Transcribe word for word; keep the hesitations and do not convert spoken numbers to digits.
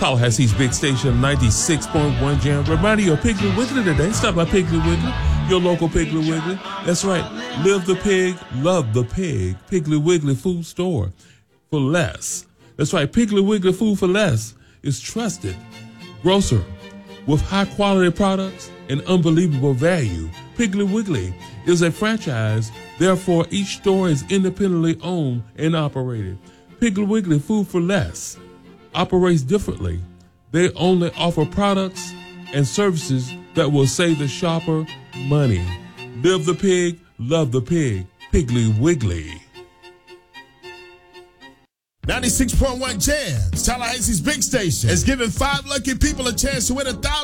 Tallahassee's big station, ninety-six point one Jam. Reminding you of Piggly Wiggly today. Stop by Piggly Wiggly, your local Piggly Wiggly. That's right. Live the pig, love the pig. Piggly Wiggly food store for less. That's right. Piggly Wiggly food for less is trusted grocer with high quality products and unbelievable value. Piggly Wiggly is a franchise, therefore each store is independently owned and operated. Piggly Wiggly food for less operates differently. They only offer products and services that will save the shopper money. Live the pig, love the pig. Piggly Wiggly. ninety-six point one Jams, Tallahassee's big station, is giving five lucky people a chance to win a thousand.